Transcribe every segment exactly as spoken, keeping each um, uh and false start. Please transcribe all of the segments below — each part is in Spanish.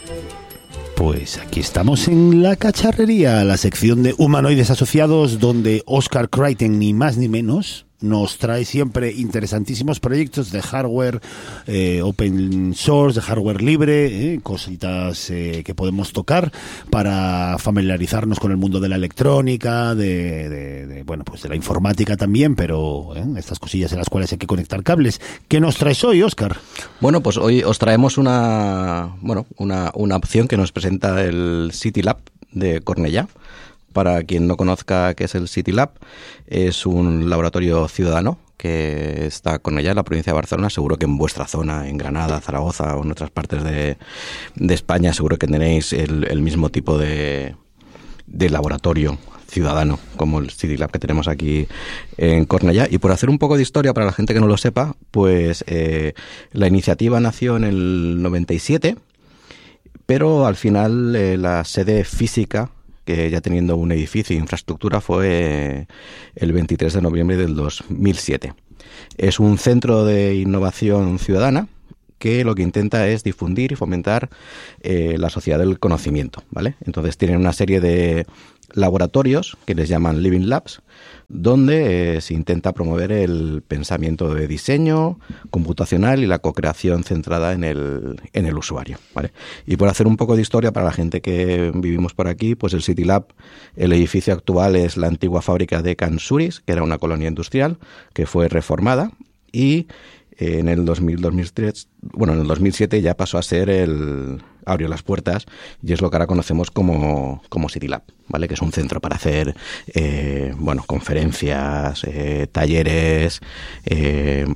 Pues aquí estamos en La Cacharrería, la sección de humanoides asociados, donde Óscar Crichton, ni más ni menos, nos trae siempre interesantísimos proyectos de hardware eh, open source, de hardware libre, eh, cositas eh, que podemos tocar para familiarizarnos con el mundo de la electrónica, de, de, de bueno, pues de la informática también, pero eh, estas cosillas en las cuales hay que conectar cables. ¿Qué nos traes hoy, Óscar? Bueno, pues hoy os traemos una, bueno, una, una opción que nos presenta el City Lab de Cornellà. Para quien no conozca qué es el City Lab, es un laboratorio ciudadano que está con ella en la provincia de Barcelona. Seguro que en vuestra zona, en Granada, Zaragoza o en otras partes de, de España, seguro que tenéis el, el mismo tipo de, de laboratorio ciudadano como el City Lab que tenemos aquí en Cornellà. Y por hacer un poco de historia para la gente que no lo sepa, pues eh, la iniciativa nació en el noventa y siete, pero al final eh, la sede física, que ya teniendo un edificio e infraestructura, fue el veintitrés de noviembre del dos mil siete. Es un centro de innovación ciudadana que lo que intenta es difundir y fomentar eh, la sociedad del conocimiento, ¿vale? Entonces tienen una serie de laboratorios que les llaman Living Labs, donde eh, se intenta promover el pensamiento de diseño computacional y la co-creación centrada en el, en el usuario, ¿vale? Y por hacer un poco de historia para la gente que vivimos por aquí, pues el City Lab, el edificio actual es la antigua fábrica de Can Suris, que era una colonia industrial que fue reformada, y eh, en el dos mil, dos mil tres, bueno, en el dos mil siete ya pasó a ser el... abrió las puertas y es lo que ahora conocemos como, como City Lab, ¿vale? Que es un centro para hacer eh, bueno, conferencias, eh, talleres, eh,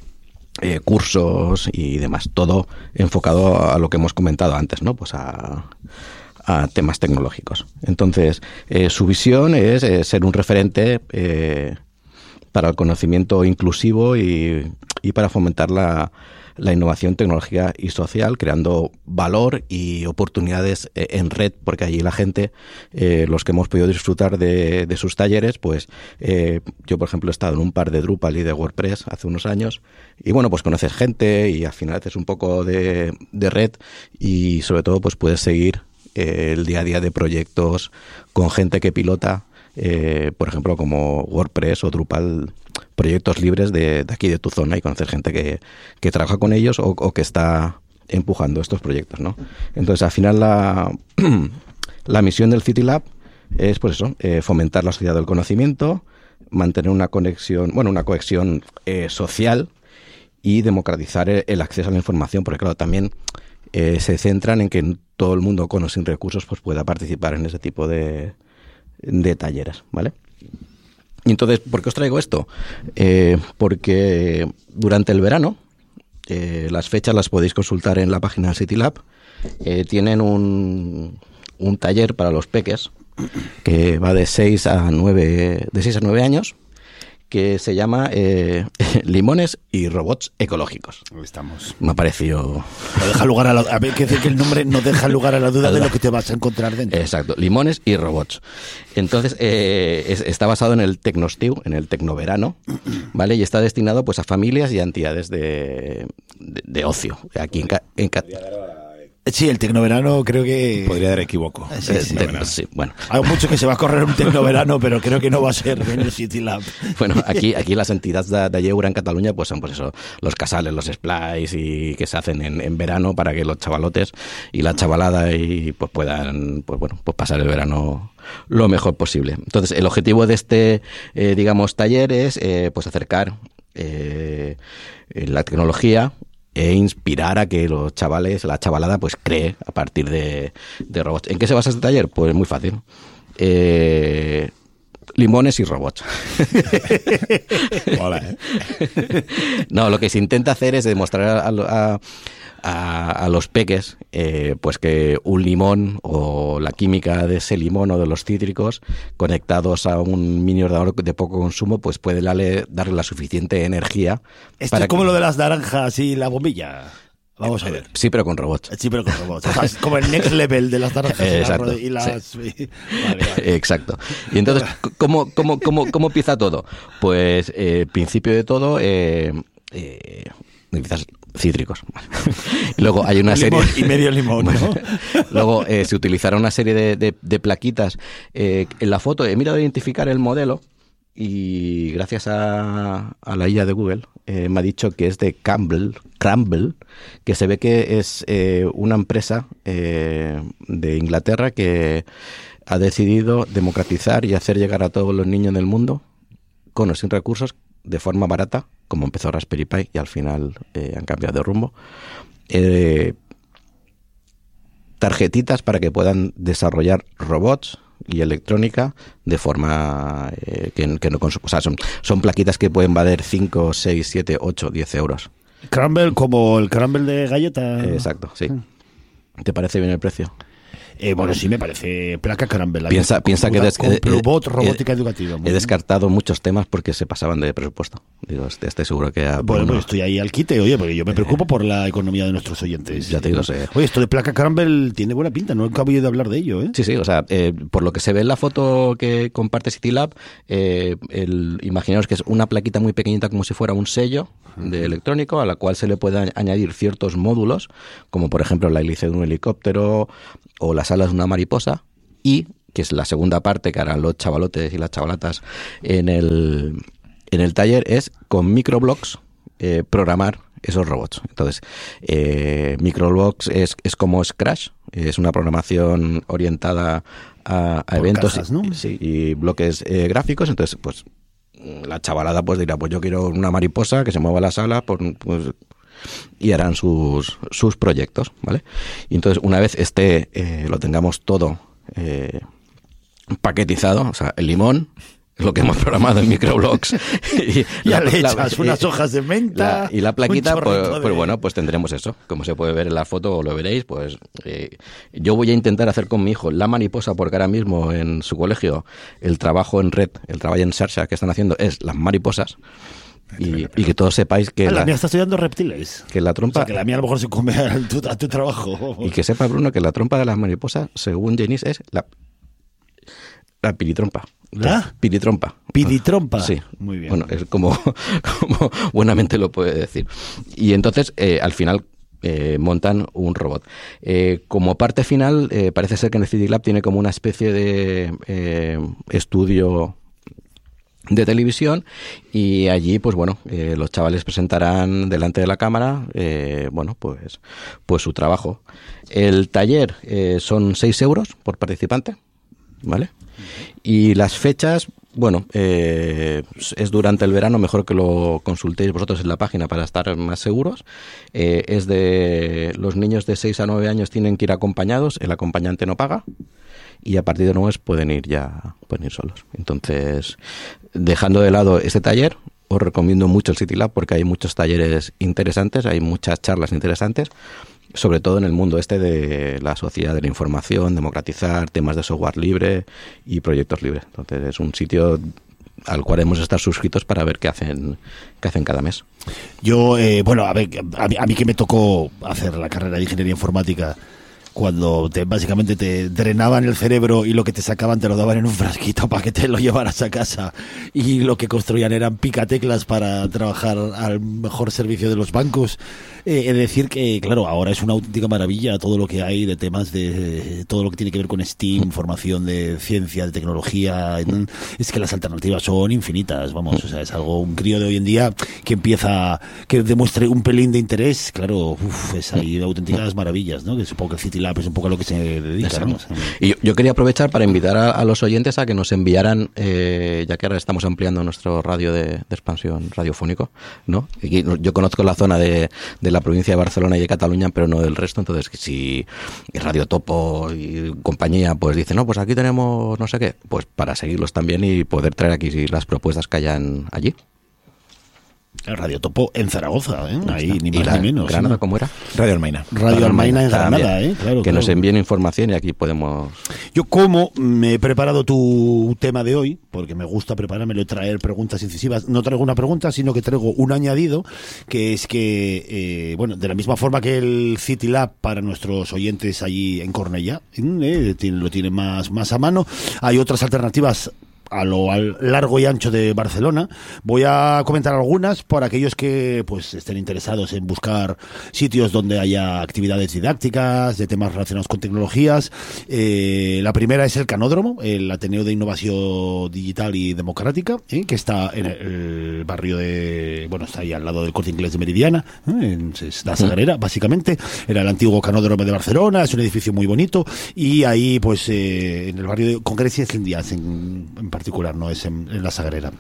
eh, cursos y demás. Todo enfocado a lo que hemos comentado antes, ¿no? Pues a, a temas tecnológicos. Entonces, eh, su visión es eh, ser un referente eh, para el conocimiento inclusivo y, y para fomentar la la innovación tecnológica y social, creando valor y oportunidades en red, porque allí la gente, eh, los que hemos podido disfrutar de, de sus talleres, pues eh, yo, por ejemplo, he estado en un par de Drupal y de WordPress hace unos años, y bueno, pues conoces gente y al final haces un poco de, de red y sobre todo pues puedes seguir eh, el día a día de proyectos con gente que pilota, eh, por ejemplo, como WordPress o Drupal, proyectos libres de, de aquí de tu zona, y conocer gente que, que trabaja con ellos o, o que está empujando estos proyectos, ¿no? Entonces, al final, la, la misión del City Lab es, pues eso, eh, fomentar la sociedad del conocimiento, mantener una conexión, bueno, una cohesión eh, social y democratizar el, el acceso a la información, porque claro, también eh, se centran en que todo el mundo con o sin recursos pues pueda participar en ese tipo de, de talleres, ¿vale? Y entonces, ¿por qué os traigo esto? Eh, porque durante el verano, eh, las fechas las podéis consultar en la página del City Lab, eh, tienen un, un taller para los peques que va de seis a nueve, de seis a nueve años, que se llama eh, Limones y Robots Ecológicos. Ahí estamos. Me ha parecido... No deja lugar a la... A ver, que decir que el nombre no deja lugar a la duda de lo que te vas a encontrar dentro. Exacto, Limones y Robots. Entonces, eh, es, está basado en el Tecnostiu, en el Tecnoverano, ¿vale? Y está destinado pues a familias y a entidades de, de, de ocio. Aquí en... en Sí, el tecnoverano creo que... Podría dar equivoco. Sí, sí, de, sí, bueno. Hay mucho que se va a correr un tecnoverano, pero creo que no va a ser en el City Lab. Bueno, aquí, aquí las entidades de, de Lleura en Cataluña pues son pues eso, los casales, los splice y que se hacen en, en verano para que los chavalotes y la chavalada y pues puedan pues bueno pues pasar el verano lo mejor posible. Entonces, el objetivo de este eh, digamos taller es eh, pues acercar eh, la tecnología e inspirar a que los chavales, la chavalada, pues cree a partir de, de robots. ¿En qué se basa este taller? Pues muy fácil. Eh, limones y robots. Hola, ¿eh? No, lo que se intenta hacer es demostrar a, a, a, a los peques eh, pues que un limón o la química de ese limón o de los cítricos conectados a un mini ordenador de poco consumo pues puede darle, darle la suficiente energía. Esto para es como que... lo de las naranjas y la bombilla. Vamos a ver. Sí, pero con robots. Sí, pero con robots. O sea, es como el next level de las naranjas Exacto, y las... sí. Vale, vale. Exacto. Y entonces, ¿cómo, cómo, cómo, cómo empieza todo? Pues, eh, principio de todo, eh, eh, empiezas cítricos. Y luego hay una serie... Limón y medio limón, ¿no? Luego eh, se utilizaron una serie de, de, de plaquitas. Eh, en la foto he mirado a identificar el modelo y gracias a, a la I A de Google eh, me ha dicho que es de Campbell, Campbell, que se ve que es eh, una empresa eh, de Inglaterra que ha decidido democratizar y hacer llegar a todos los niños del mundo, con o sin recursos, de forma barata, como empezó Raspberry Pi y al final eh, han cambiado de rumbo, eh, tarjetitas para que puedan desarrollar robots y electrónica de forma eh, que, que no consum- o sea, son, son plaquitas que pueden valer cinco, seis, siete, ocho, diez euros. Crumble, como el crumble de galleta. Eh, exacto, sí. ¿Te parece bien el precio? Eh, bueno, sí, me parece placa Crumble. Piensa, piensa que des- Complobot, eh, robótica eh, educativa. He descartado muchos temas porque se pasaban de presupuesto. Digo, este, estoy seguro que... A, Bueno, uno, pues estoy ahí al quite, oye, porque yo me preocupo por la economía de nuestros oyentes. Ya te digo, sé. Oye, esto de placa Crumble tiene buena pinta, no he oído hablar de ello, ¿eh? Sí, sí, o sea, eh, por lo que se ve en la foto que comparte CityLab, eh, el, imaginaos que es una plaquita muy pequeñita como si fuera un sello de electrónico a la cual se le puede añadir ciertos módulos, como por ejemplo la hélice de un helicóptero o las alas de una mariposa, y que es la segunda parte que harán los chavalotes y las chavalatas en el, en el taller, es con microblocks eh, programar esos robots. Entonces, eh, microblocks es, es como Scratch, es una programación orientada a, a Por eventos cajas, ¿no? y, sí, y bloques eh, gráficos. Entonces, pues la chavalada pues dirá, pues yo quiero una mariposa que se mueva la sala, pues, pues y harán sus, sus proyectos, ¿vale? Y entonces, una vez esté, eh, lo tengamos todo eh, paquetizado, o sea, el limón, lo que hemos programado en microblocks, y Ya la, le la- echas unas hojas de menta. la- y la plaquita, un pues, chorrito de- pues bueno, pues tendremos eso. Como se puede ver en la foto, o lo veréis, pues eh, yo voy a intentar hacer con mi hijo la mariposa, porque ahora mismo en su colegio el trabajo en red, el trabajo en Xarxa que están haciendo es las mariposas. Y, y que todos sepáis que Ah, la la, mía está estudiando reptiles. que la O trompa... sea, que la mía a lo mejor se come a tu, a tu trabajo. Y que sepa, Bruno, que la trompa de las mariposas, según Jenis, es la, la piritrompa. ¿La? Piritrompa. Piditrompa. Sí. Muy bien. Bueno, es como, como buenamente lo puede decir. Y entonces, eh, al final, eh, montan un robot. Eh, como parte final, eh, parece ser que en el CityLab tiene como una especie de eh, estudio de televisión, y allí pues bueno eh, los chavales presentarán delante de la cámara eh, bueno pues pues su trabajo. El taller eh, son seis euros por participante, ¿vale? Y las fechas, bueno, eh, es durante el verano, mejor que lo consultéis vosotros en la página para estar más seguros. Eh, es de los niños de seis a nueve años, tienen que ir acompañados, el acompañante no paga, y a partir de nueve pueden ir ya, pueden ir solos. Entonces, dejando de lado este taller, os recomiendo mucho el CityLab porque hay muchos talleres interesantes, hay muchas charlas interesantes, sobre todo en el mundo este de la sociedad de la información, democratizar temas de software libre y proyectos libres. Entonces, es un sitio al cual hemos de estar suscritos para ver qué hacen, qué hacen cada mes. Yo, eh, bueno, a ver, a mí, a mí que me tocó hacer la carrera de ingeniería informática, cuando te, básicamente te drenaban el cerebro y lo que te sacaban te lo daban en un frasquito para que te lo llevaras a casa, y lo que construían eran picateclas para trabajar al mejor servicio de los bancos. Eh, he de decir que, claro, ahora es una auténtica maravilla todo lo que hay de temas de todo lo que tiene que ver con STEAM, formación de ciencia, de tecnología. Es que las alternativas son infinitas, vamos, o sea, es algo, un crío de hoy en día que empieza, que demuestre un pelín de interés, claro, uf, es ahí auténticas maravillas, ¿no? Que supongo que el CityLab es un poco a lo que se dedica, ¿no? O sea, Y yo, yo quería aprovechar para invitar a, a los oyentes a que nos enviaran, eh, ya que ahora estamos ampliando nuestro radio de, de expansión radiofónico, ¿no? Y yo conozco la zona de, de la provincia de Barcelona y de Cataluña, pero no del resto. Entonces, si Radio Topo y compañía pues dice, no, pues aquí tenemos no sé qué, pues para seguirlos también y poder traer aquí las propuestas que hayan allí. Radio Topo en Zaragoza, ¿eh? Ahí, ni ¿Y más la ni menos. Granada, ¿no? cómo era? Radio Almaina. Radio Almaina en También. Granada, ¿eh? Claro, que claro. nos envíen información y aquí podemos... Yo, como me he preparado tu tema de hoy, porque me gusta preparármelo y traer preguntas incisivas, no traigo una pregunta, sino que traigo un añadido, que es que, eh, bueno, de la misma forma que el CityLab para nuestros oyentes allí en Cornellá, eh, tiene- lo tiene más, más a mano, hay otras alternativas a lo al largo y ancho de Barcelona. Voy a comentar algunas por aquellos que pues estén interesados en buscar sitios donde haya actividades didácticas de temas relacionados con tecnologías. Eh, la primera es el Canódromo, el Ateneo de Innovación Digital y Democrática, ¿eh? que está en el barrio de, bueno, está ahí al lado del Corte Inglés de Meridiana, ¿eh? es la Sagrera, básicamente. Era el antiguo Canódromo de Barcelona, es un edificio muy bonito, y ahí pues eh, en el barrio de Congresia es en Díaz en, en particular, no es en, en la Sagrera.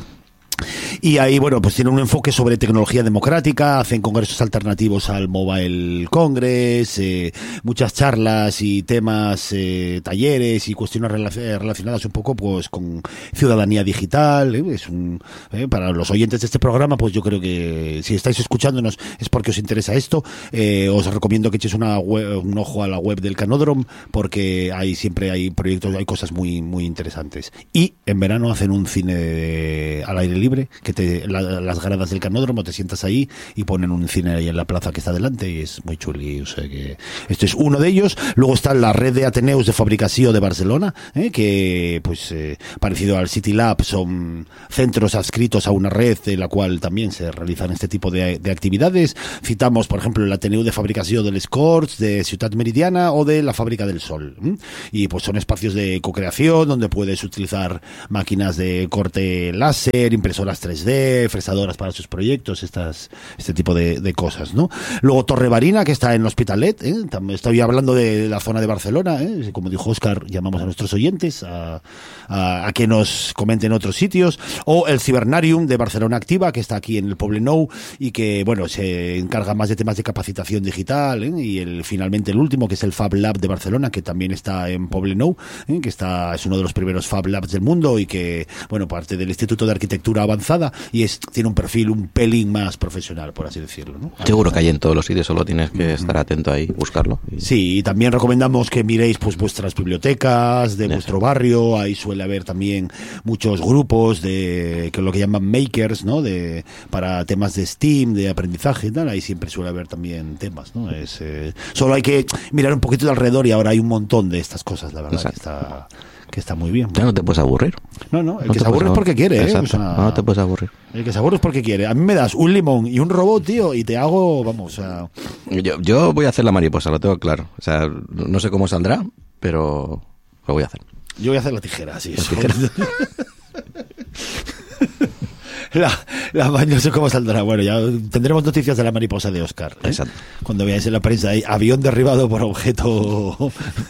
Y ahí, bueno, pues tienen un enfoque sobre tecnología democrática, hacen congresos alternativos al Mobile Congress, eh, muchas charlas y temas, eh, talleres y cuestiones relac- relacionadas un poco pues con ciudadanía digital. Eh, es un, eh, para los oyentes de este programa, pues yo creo que si estáis escuchándonos es porque os interesa esto. Eh, os recomiendo que echéis una web, un ojo a la web del Canódromo, porque ahí siempre hay proyectos, hay cosas muy, muy interesantes. Y en verano hacen un cine de, al aire libre, que te, la, las gradas del Canódromo, te sientas ahí y ponen un cine ahí en la plaza que está delante y es muy chuli. O sea que este es uno de ellos. Luego está la red de Ateneus de Fabricació de Barcelona, eh, que pues eh, parecido al City Lab, son centros adscritos a una red de la cual también se realizan este tipo de, de actividades. Citamos, por ejemplo, el Ateneu de Fabricació de les Corts, de Ciutat Meridiana o de la Fábrica del Sol. ¿eh? Y pues son espacios de co-creación donde puedes utilizar máquinas de corte láser, impresoras tres D, fresadoras para sus proyectos, estas, este tipo de, de cosas, ¿no? Luego Torre Barina, que está en L'Hospitalet, ¿eh? También estoy hablando de la zona de Barcelona, ¿eh? Como dijo Óscar, llamamos a nuestros oyentes a, a, a que nos comenten otros sitios. O el Cibernarium de Barcelona Activa, que está aquí en el Poblenou y que, bueno, se encarga más de temas de capacitación digital, ¿eh? Y el, finalmente el último, que es el Fab Lab de Barcelona, que también está en Poblenou, ¿eh? Que está, es uno de los primeros Fab Labs del mundo y que, bueno, parte del Instituto de Arquitectura Avanzada y es, tiene un perfil un pelín más profesional, por así decirlo, ¿no? Seguro que hay en todos los sitios, solo tienes que estar atento ahí, buscarlo. Y... Sí, y también recomendamos que miréis pues vuestras bibliotecas de Eso. vuestro barrio. Ahí suele haber también muchos grupos de que lo que llaman makers, ¿no? De para temas de Steam, de aprendizaje y tal. Ahí siempre suele haber también temas, ¿no? Es eh, solo hay que mirar un poquito de alrededor y ahora hay un montón de estas cosas, la verdad. Exacto. que está que está muy bien. Ya no te puedes aburrir. No, no, el no que se aburre es porque quiere, ¿eh? O sea, no, no te puedes aburrir. El que se aburre es porque quiere. A mí me das un limón y un robot, tío, y te hago, vamos, o sea... Yo, yo voy a hacer la mariposa, lo tengo claro. O sea, no sé cómo saldrá, pero lo voy a hacer. Yo voy a hacer la tijera, sí. La tijera. La, la, no sé cómo saldrá. Bueno, ya tendremos noticias de la mariposa de Óscar, ¿eh? Exacto. Cuando veáis en la prensa ahí, avión derribado por objeto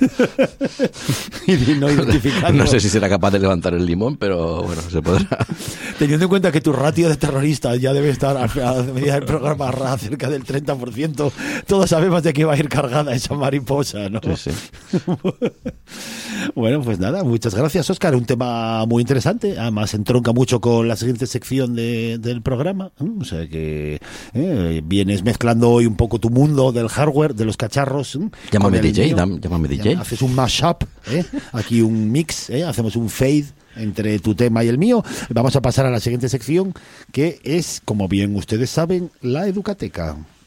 y no identificado. No sé si será capaz de levantar el limón, pero bueno, se podrá. Teniendo en cuenta que tu ratio de terroristas ya debe estar a, a medida del programa cerca del treinta por ciento, todos sabemos de qué va a ir cargada esa mariposa, ¿no? Sí, sí. Bueno, pues nada, muchas gracias, Óscar. Un tema muy interesante, además entronca mucho con la siguiente sección de, del programa, ¿eh? O sea que eh, vienes mezclando hoy un poco tu mundo del hardware, de los cacharros. ¿eh? Llámame D J, dam, llámame D J. Haces un mashup, ¿eh? Aquí un mix, ¿eh? Hacemos un fade entre tu tema y el mío. Vamos a pasar a la siguiente sección, que es, como bien ustedes saben, la Educateca.